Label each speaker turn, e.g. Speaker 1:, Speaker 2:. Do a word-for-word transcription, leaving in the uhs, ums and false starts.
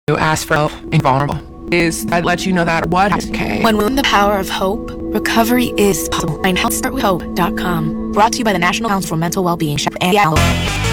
Speaker 1: ask for help and vulnerable is that lets you know that what is okay.
Speaker 2: When we're in the power of hope, recovery is possible. Find help start with hope dot com. Brought to you by the National Council for Mental Wellbeing. And